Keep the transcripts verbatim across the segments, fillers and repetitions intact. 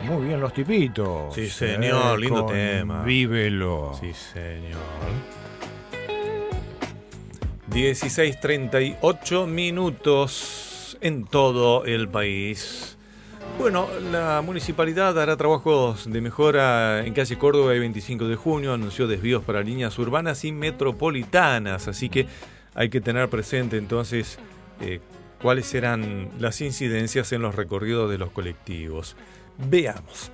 muy bien los tipitos. Sí, señor, eh, lindo tema. Vívelo. Sí, señor. dieciséis treinta y ocho minutos en todo el país. Bueno, la municipalidad hará trabajos de mejora en calle Córdoba y veinticinco de junio, anunció desvíos para líneas urbanas y metropolitanas, así que hay que tener presente entonces eh, cuáles serán las incidencias en los recorridos de los colectivos. Veamos.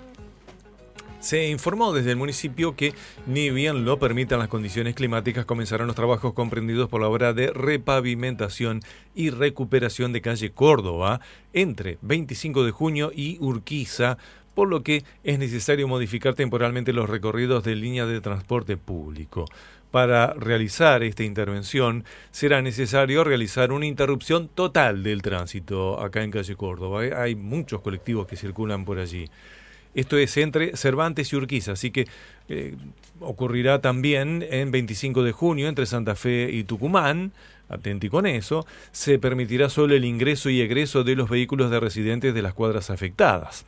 Se informó desde el municipio que, ni bien lo permitan las condiciones climáticas, comenzarán los trabajos comprendidos por la obra de repavimentación y recuperación de calle Córdoba entre veinticinco de junio y Urquiza, por lo que es necesario modificar temporalmente los recorridos de línea de transporte público. Para realizar esta intervención será necesario realizar una interrupción total del tránsito acá en calle Córdoba. Hay muchos colectivos que circulan por allí. Esto es entre Cervantes y Urquiza, así que eh, ocurrirá también en veinticinco de junio entre Santa Fe y Tucumán. Atenti con eso. Se permitirá solo el ingreso y egreso de los vehículos de residentes de las cuadras afectadas.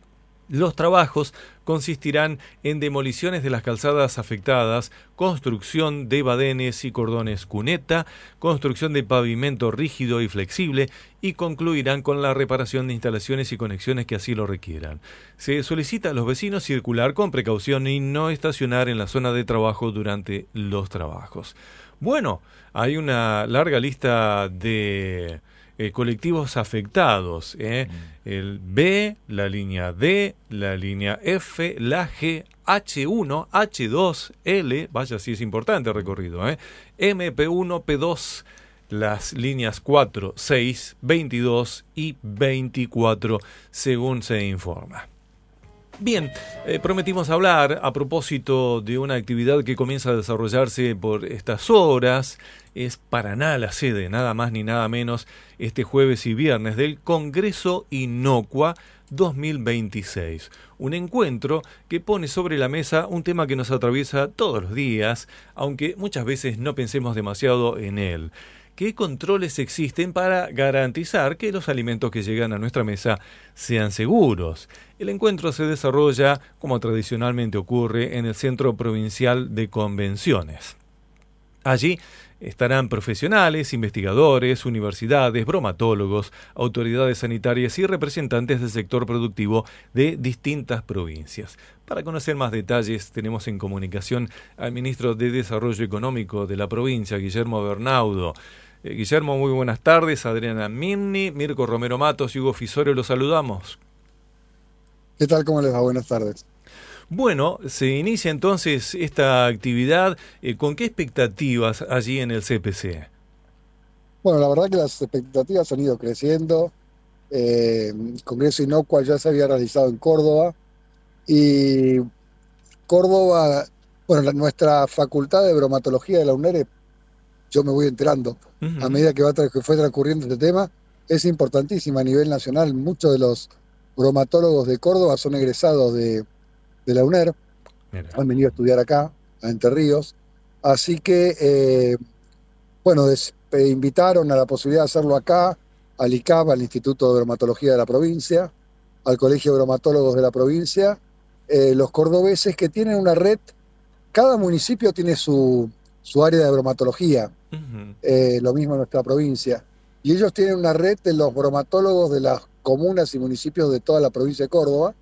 Los trabajos consistirán en demoliciones de las calzadas afectadas, construcción de badenes y cordones cuneta, construcción de pavimento rígido y flexible y concluirán con la reparación de instalaciones y conexiones que así lo requieran. Se solicita a los vecinos circular con precaución y no estacionar en la zona de trabajo durante los trabajos. Bueno, hay una larga lista de Eh, colectivos afectados, ¿eh? El B, la línea D, la línea F, la G, H uno, H dos, L, vaya si es importante el recorrido, ¿eh? M P uno, P dos, las líneas cuatro, seis, veintidós y veinticuatro, según se informa. Bien, eh, prometimos hablar a propósito de una actividad que comienza a desarrollarse por estas horas. Es Paraná la sede, nada más ni nada menos, este jueves y viernes del Congreso Innocua dos mil veintiséis. Un encuentro que pone sobre la mesa un tema que nos atraviesa todos los días, aunque muchas veces no pensemos demasiado en él. ¿Qué controles existen para garantizar que los alimentos que llegan a nuestra mesa sean seguros? El encuentro se desarrolla, como tradicionalmente ocurre, en el Centro Provincial de Convenciones. Allí estarán profesionales, investigadores, universidades, bromatólogos, autoridades sanitarias y representantes del sector productivo de distintas provincias. Para conocer más detalles tenemos en comunicación al ministro de Desarrollo Económico de la provincia, Guillermo Bernaudo. Eh, Guillermo, muy buenas tardes. Adriana Minni, Mirko Romero Matos y Hugo Fisorio, los saludamos. ¿Qué tal? ¿Cómo les va? Buenas tardes. Bueno, se inicia entonces esta actividad. Eh, ¿Con qué expectativas allí en el C P C? Bueno, la verdad que las expectativas han ido creciendo. Eh, el Congreso Innocua ya se había realizado en Córdoba y Córdoba, bueno, la, nuestra facultad de bromatología de la UNER, yo me voy enterando uh-huh. a medida que, va tra- que fue transcurriendo este tema, es importantísima a nivel nacional. Muchos de los bromatólogos de Córdoba son egresados de de la UNER, Mira. Han venido a estudiar acá, a Entre Ríos, así que, eh, bueno, des, eh, invitaron a la posibilidad de hacerlo acá, al I C A P, al Instituto de Bromatología de la provincia, al Colegio de Bromatólogos de la provincia, eh, los cordobeses que tienen una red, cada municipio tiene su, su área de bromatología, uh-huh. eh, lo mismo en nuestra provincia, y ellos tienen una red de los bromatólogos de las comunas y municipios de toda la provincia de Córdoba,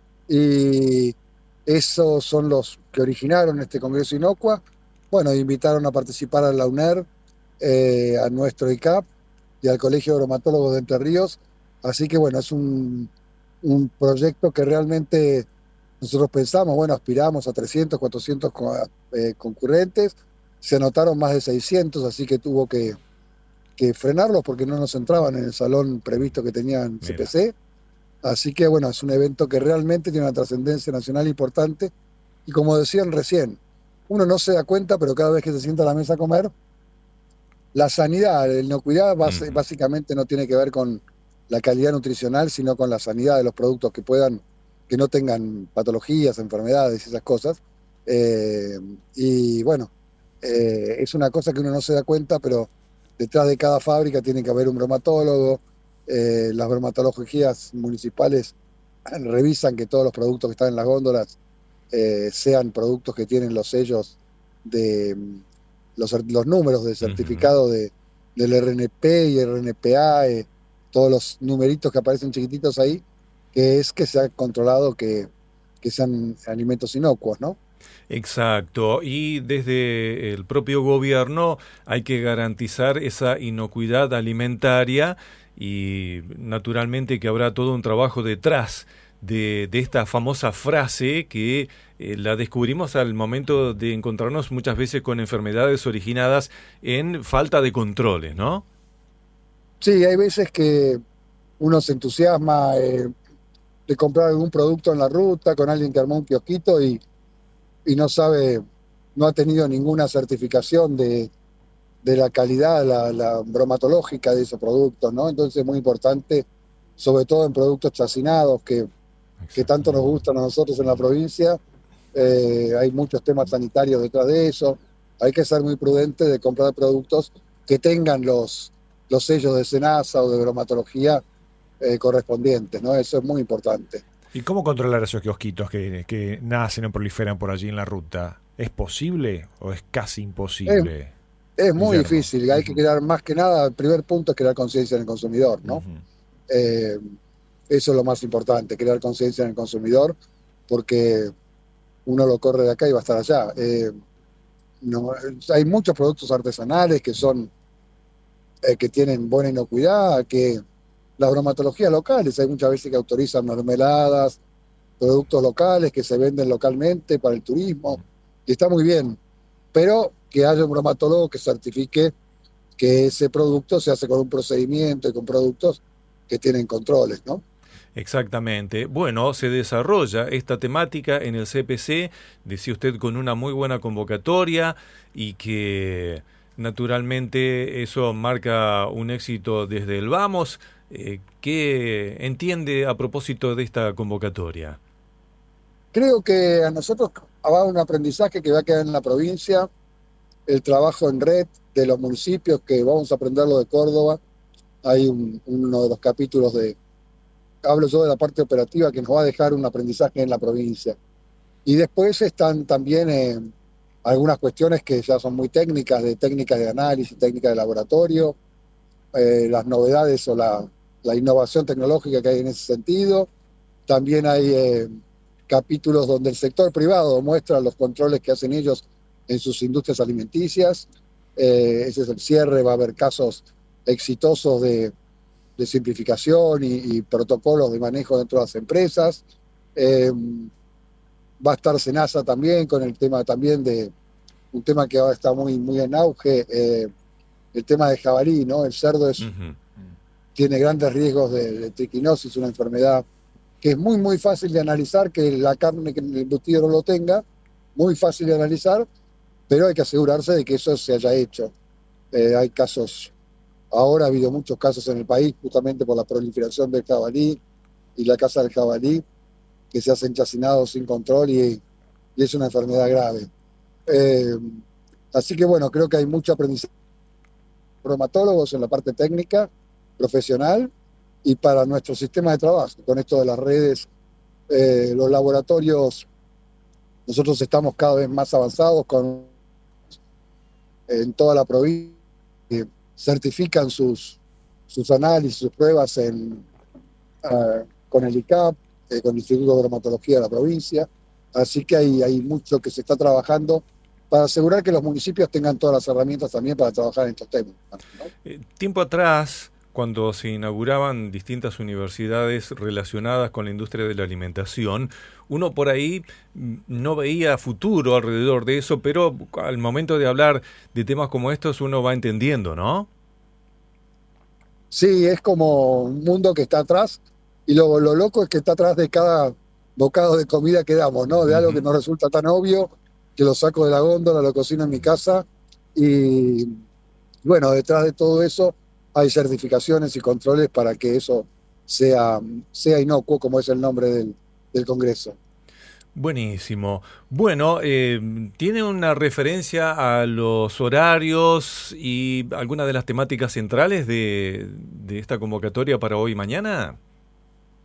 y esos son los que originaron este Congreso Innocua. Bueno, invitaron a participar a la UNER, eh, a nuestro I C A P y al Colegio de Bromatólogos de Entre Ríos. Así que bueno, es un, un proyecto que realmente nosotros pensamos, bueno, aspiramos a trescientos, cuatrocientos eh, concurrentes. Se anotaron más de seiscientos, así que tuvo que, que frenarlos porque no nos entraban en el salón previsto que tenían C P C. Así que, bueno, es un evento que realmente tiene una trascendencia nacional importante. Y como decían recién, uno no se da cuenta, pero cada vez que se sienta a la mesa a comer, la sanidad, la inocuidad, base, mm. básicamente no tiene que ver con la calidad nutricional, sino con la sanidad de los productos que puedan, que no tengan patologías, enfermedades y esas cosas. Eh, y bueno, eh, es una cosa que uno no se da cuenta, pero detrás de cada fábrica tiene que haber un bromatólogo. Eh, las bromatologías municipales revisan que todos los productos que están en las góndolas eh, sean productos que tienen los sellos de los, los números de certificado de, del R N P y R N P A, eh, todos los numeritos que aparecen chiquititos ahí, que es que se ha controlado que, que sean alimentos inocuos, ¿no? Exacto, y desde el propio gobierno hay que garantizar esa inocuidad alimentaria y naturalmente que habrá todo un trabajo detrás de, de esta famosa frase que eh, la descubrimos al momento de encontrarnos muchas veces con enfermedades originadas en falta de controles, ¿no? Sí, hay veces que uno se entusiasma eh, de comprar algún producto en la ruta con alguien que armó un kiosquito y, y no sabe, no ha tenido ninguna certificación de, de la calidad, la, la bromatológica de esos productos, ¿no? Entonces es muy importante, sobre todo en productos chacinados, que, que tanto nos gustan a nosotros en la provincia. Eh, hay muchos temas sanitarios detrás de eso. Hay que ser muy prudente de comprar productos que tengan los, los sellos de SENASA o de bromatología eh, correspondientes, ¿no? Eso es muy importante. ¿Y cómo controlar esos kiosquitos que, que nacen o proliferan por allí en la ruta? ¿Es posible o es casi imposible? Es, es muy Guillermo. difícil. Hay que crear, más que nada, el primer punto es crear conciencia en el consumidor, ¿no? Uh-huh. Eh, eso es lo más importante, crear conciencia en el consumidor, porque uno lo corre de acá y va a estar allá. Eh, no, hay muchos productos artesanales que son eh, que tienen buena inocuidad, que las bromatologías locales, hay muchas veces que autorizan mermeladas, productos locales que se venden localmente para el turismo, y está muy bien, pero que haya un bromatólogo que certifique que ese producto se hace con un procedimiento y con productos que tienen controles, ¿no? Exactamente. Bueno, se desarrolla esta temática en el C P C, decía usted, con una muy buena convocatoria y que naturalmente eso marca un éxito desde el vamos. Eh, ¿Qué entiende a propósito de esta convocatoria? Creo que a nosotros va un aprendizaje que va a quedar en la provincia, el trabajo en red de los municipios, que vamos a aprenderlo de Córdoba. Hay un, uno de los capítulos de, hablo yo de la parte operativa, que nos va a dejar un aprendizaje en la provincia. Y después están también eh, algunas cuestiones que ya son muy técnicas, de técnicas de análisis, técnicas de laboratorio, eh, las novedades o la, la innovación tecnológica que hay en ese sentido. También hay eh, capítulos donde el sector privado muestra los controles que hacen ellos en sus industrias alimenticias. Eh, ese es el cierre, va a haber casos exitosos de, de simplificación y, y protocolos de manejo dentro de las empresas. Eh, va a estar SENASA también con el tema también de un tema que ahora está muy, muy en auge, eh, el tema de jabalí, ¿no? El cerdo es, uh-huh. tiene grandes riesgos de, de triquinosis, una enfermedad que es muy, muy fácil de analizar, que la carne, que el embutido no lo tenga, muy fácil de analizar, pero hay que asegurarse de que eso se haya hecho. Eh, hay casos, ahora ha habido muchos casos en el país, justamente por la proliferación del jabalí y la caza del jabalí, que se hacen chacinados sin control y, y es una enfermedad grave. Eh, así que bueno, creo que hay mucho aprendizaje bromatólogos en la parte técnica, profesional, y para nuestro sistema de trabajo, con esto de las redes, eh, los laboratorios, nosotros estamos cada vez más avanzados con, en toda la provincia, eh, certifican sus, sus análisis, sus pruebas en, uh, con el I C A P, eh, con el Instituto de Bromatología de la provincia, así que hay, hay mucho que se está trabajando para asegurar que los municipios tengan todas las herramientas también para trabajar en estos temas, ¿no? Eh, tiempo atrás, cuando se inauguraban distintas universidades relacionadas con la industria de la alimentación, uno por ahí no veía futuro alrededor de eso, pero al momento de hablar de temas como estos uno va entendiendo, ¿no? Sí, es como un mundo que está atrás, y lo, lo loco es que está atrás de cada bocado de comida que damos, ¿no? De algo que nos resulta tan obvio, que lo saco de la góndola, lo cocino en mi casa, y bueno, detrás de todo eso hay certificaciones y controles para que eso sea, sea inocuo, como es el nombre del, del Congreso. Buenísimo. Bueno, eh, ¿tiene una referencia a los horarios y alguna de las temáticas centrales de, de esta convocatoria para hoy y mañana?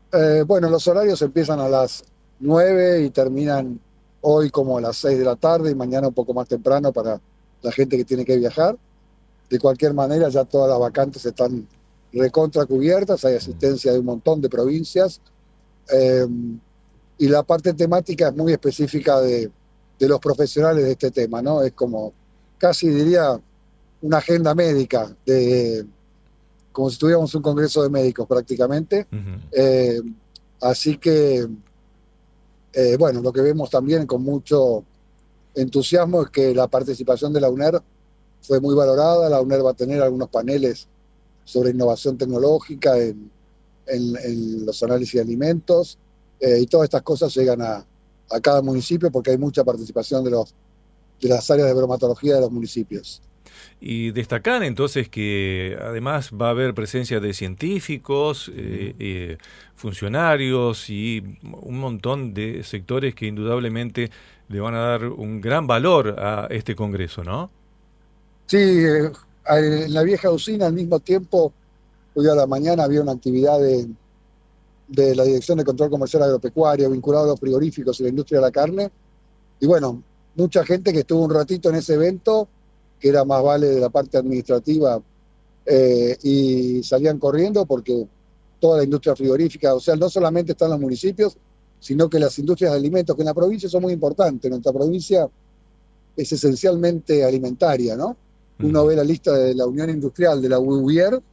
Eh, bueno, los horarios empiezan a las nueve y terminan hoy como a las seis de la tarde y mañana un poco más temprano para la gente que tiene que viajar. De cualquier manera, ya todas las vacantes están recontra cubiertas, hay asistencia de un montón de provincias. Eh, y la parte temática es muy específica de, de los profesionales de este tema, ¿no? Es como, casi diría, una agenda médica, de, como si tuviéramos un congreso de médicos prácticamente. Uh-huh. Eh, así que, eh, bueno, lo que vemos también con mucho entusiasmo es que la participación de la UNER fue muy valorada. La UNER va a tener algunos paneles sobre innovación tecnológica en, en, en los análisis de alimentos, eh, y todas estas cosas llegan a, a cada municipio porque hay mucha participación de, los, de las áreas de bromatología de los municipios. Y destacar entonces que además va a haber presencia de científicos, eh, eh, funcionarios y un montón de sectores que indudablemente le van a dar un gran valor a este congreso, ¿no? Sí, eh, en la vieja usina al mismo tiempo, hoy a la mañana había una actividad de, de la Dirección de Control Comercial Agropecuario vinculado a los frigoríficos y la industria de la carne. Y bueno, mucha gente que estuvo un ratito en ese evento, que era más vale de la parte administrativa, eh, y salían corriendo porque toda la industria frigorífica, o sea, no solamente están los municipios, sino que las industrias de alimentos, que en la provincia son muy importantes. Nuestra provincia es esencialmente alimentaria, ¿no? Uno ve la lista de la Unión Industrial de la U I E R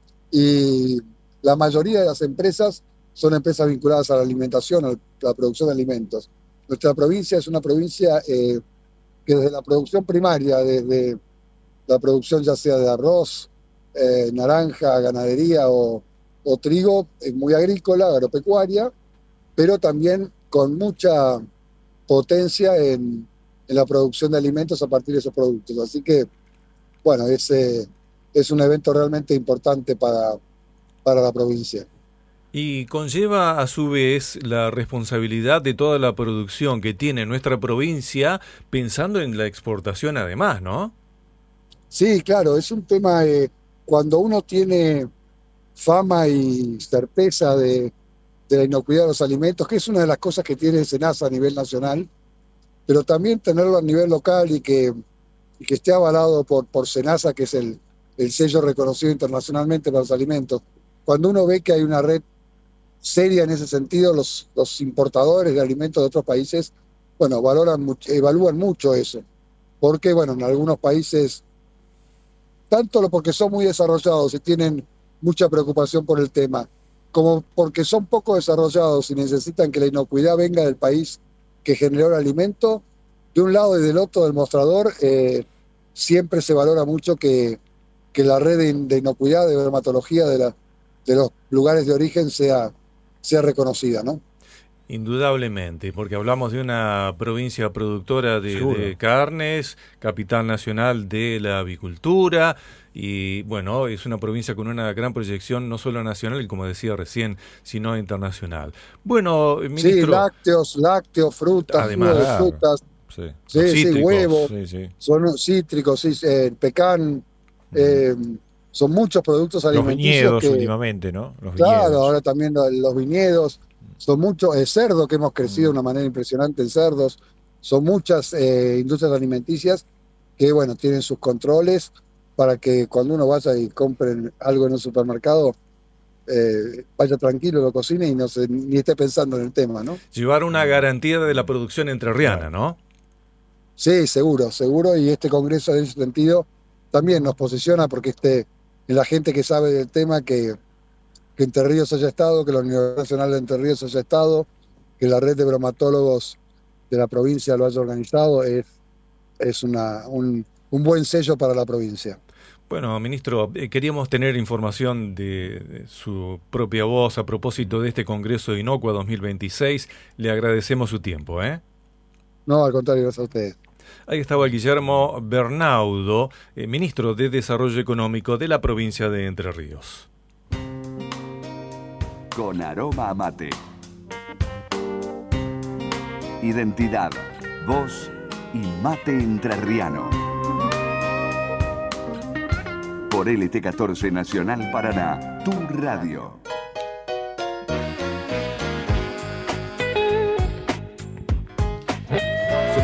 y la mayoría de las empresas son empresas vinculadas a la alimentación, a la producción de alimentos. Nuestra provincia es una provincia eh, que desde la producción primaria, desde la producción ya sea de arroz, eh, naranja, ganadería o, o trigo, es muy agrícola, agropecuaria, pero también con mucha potencia en, en la producción de alimentos a partir de esos productos. Así que, bueno, es, eh, es un evento realmente importante para, para la provincia. Y conlleva a su vez la responsabilidad de toda la producción que tiene nuestra provincia, pensando en la exportación además, ¿no? Sí, claro, es un tema, eh, cuando uno tiene fama y certeza de, de la inocuidad de los alimentos, que es una de las cosas que tiene SENASA a nivel nacional, pero también tenerlo a nivel local y que, y que esté avalado por, por SENASA, que es el, el sello reconocido internacionalmente para los alimentos. Cuando uno ve que hay una red seria en ese sentido, los, los importadores de alimentos de otros países, bueno, valoran mucho, evalúan mucho eso, porque, bueno, en algunos países, tanto porque son muy desarrollados y tienen mucha preocupación por el tema, como porque son poco desarrollados y necesitan que la inocuidad venga del país que generó el alimento, de un lado y del otro del mostrador, eh, siempre se valora mucho que, que la red de, de inocuidad, de dermatología de, la, de los lugares de origen sea sea reconocida, ¿no? Indudablemente, porque hablamos de una provincia productora de, de carnes, capital nacional de la avicultura, y bueno, es una provincia con una gran proyección no solo nacional, como decía recién, sino internacional. Bueno, ministro... Sí, lácteos, lácteos, frutas, además, de frutas, sí, sí, sí, cítricos, huevos, sí, sí. Son cítricos, sí, eh, pecan, mm. eh, son muchos productos alimenticios. Los viñedos que, últimamente, ¿no? Los claro, viñedos. ahora también los viñedos, son muchos, eh, cerdo, que hemos crecido de una manera impresionante en cerdos, son muchas eh, industrias alimenticias que, bueno, tienen sus controles para que cuando uno vaya y compre algo en un supermercado, eh, vaya tranquilo, lo cocine y no se, ni esté pensando en el tema, ¿no? Llevar una garantía de la producción entrerriana, ¿no? Sí, seguro, seguro, y este congreso en ese sentido también nos posiciona porque este, la gente que sabe del tema, que, que Entre Ríos haya estado, que la Universidad Nacional de Entre Ríos haya estado, que la red de bromatólogos de la provincia lo haya organizado, es, es una, un, un buen sello para la provincia. Bueno, ministro, eh, queríamos tener información de, de su propia voz a propósito de este Congreso de Inocua dos mil veintiséis. Le agradecemos su tiempo, ¿eh? No, al contrario, gracias a ustedes. Ahí estaba Guillermo Bernaudo, eh, ministro de Desarrollo Económico de la provincia de Entre Ríos. Con aroma a mate. Identidad, voz y mate entrerriano. Por L T catorce Nacional Paraná, tu radio.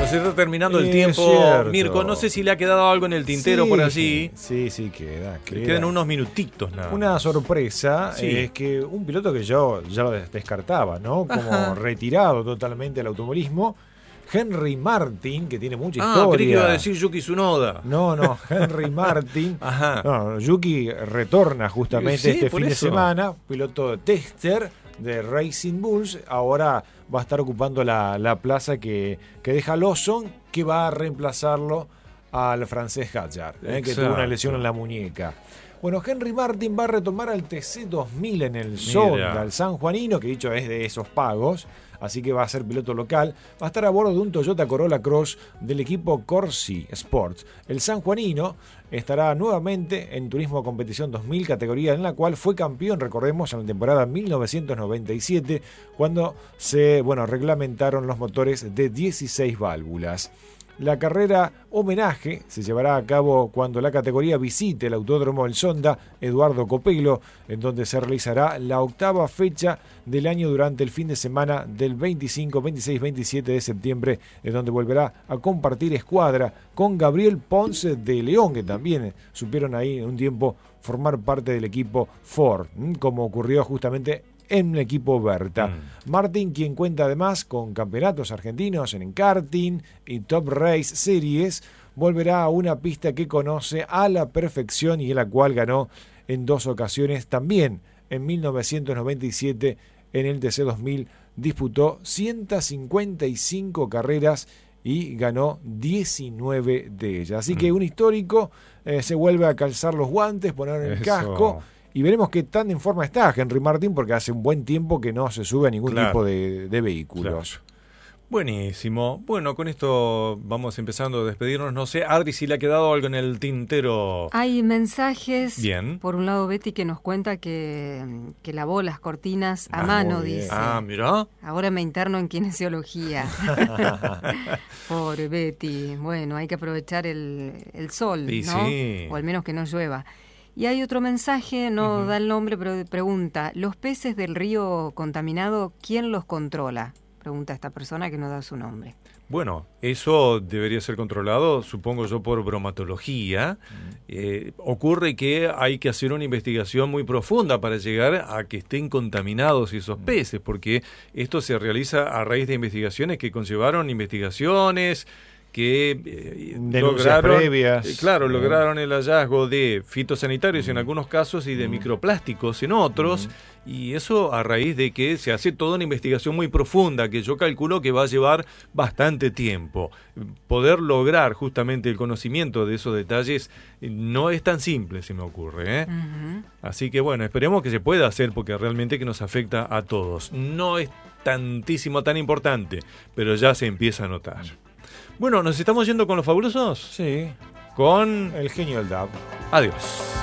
se está terminando el Es tiempo. cierto. Mirko, no sé si le ha quedado algo en el tintero Sí, por allí. Sí, sí, queda. Le queda. quedan unos minutitos nada. Una sorpresa Sí. es que un piloto que yo ya lo des- descartaba, ¿no? Como Ajá. retirado totalmente del automovilismo, Henry Martin, que tiene mucha Ah, historia. creí que iba a decir Yuki Tsunoda. No, no, Henry Martin. Ajá. No, Yuki retorna justamente Sí, este por fin eso. de semana, piloto tester de Racing Bulls. Ahora va a estar ocupando la, la plaza que, que deja Lawson, que va a reemplazarlo al francés Hadjar, eh, que tuvo una Exacto. lesión en la muñeca. Bueno, Henry Martin va a retomar al T C dos mil en el Mira. Sonda, el sanjuanino, que dicho es de esos pagos, así que va a ser piloto local. Va a estar a bordo de un Toyota Corolla Cross del equipo Corsi Sports. El sanjuanino estará nuevamente en Turismo Competición dos mil, categoría en la cual fue campeón, recordemos, en la temporada mil novecientos noventa y siete, cuando se bueno, reglamentaron los motores de dieciséis válvulas. La carrera homenaje se llevará a cabo cuando la categoría visite el Autódromo El Sonda Eduardo Copelo, en donde se realizará la octava fecha del año durante el fin de semana del veinticinco, veintiséis, veintisiete de septiembre, en donde volverá a compartir escuadra con Gabriel Ponce de León, que también supieron ahí un tiempo formar parte del equipo Ford, como ocurrió justamente en el equipo Berta. Mm. Martín, quien cuenta además con campeonatos argentinos en karting y Top Race Series, volverá a una pista que conoce a la perfección y en la cual ganó en dos ocasiones. También en mil novecientos noventa y siete en el T C dos mil disputó ciento cincuenta y cinco carreras y ganó diecinueve de ellas. Así que un histórico eh, se vuelve a calzar los guantes, poner el Eso. casco. Y veremos qué tan en forma está Henry Martin, porque hace un buen tiempo que no se sube a ningún Claro. tipo de, de vehículos. Claro. Buenísimo. Bueno, con esto vamos empezando a despedirnos. No sé, Adri, si le ha quedado algo en el tintero. Hay mensajes. Bien. Por un lado, Betty que nos cuenta que, que lavó las cortinas a Ah, mano, muy bien. dice. Ah, mirá. Ahora me interno en kinesiología. Pobre Betty. Bueno, hay que aprovechar el, el sol, Sí, ¿no? sí. O al menos que no llueva. Y hay otro mensaje, no Ujú. da el nombre, pero pregunta, ¿los peces del río contaminado, quién los controla? Pregunta esta persona que no da su nombre. Bueno, eso debería ser controlado, supongo yo, por bromatología. Eh, ocurre que hay que hacer una investigación muy profunda para llegar a que estén contaminados esos peces, porque esto se realiza a raíz de investigaciones que conllevaron investigaciones que eh, Denuncias lograron, previas. eh, claro, Eh. lograron el hallazgo de fitosanitarios en algunos casos y de microplásticos en otros, y eso a raíz de que se hace toda una investigación muy profunda que yo calculo que va a llevar bastante tiempo. Poder lograr justamente el conocimiento de esos detalles eh, no es tan simple, se me ocurre, ¿eh? Ujú. Así que bueno, esperemos que se pueda hacer porque realmente que nos afecta a todos. No es tantísimo, tan importante, pero ya se empieza a notar. Bueno, ¿nos estamos yendo con los fabulosos? Sí, Con... el genio del D A B. Adiós.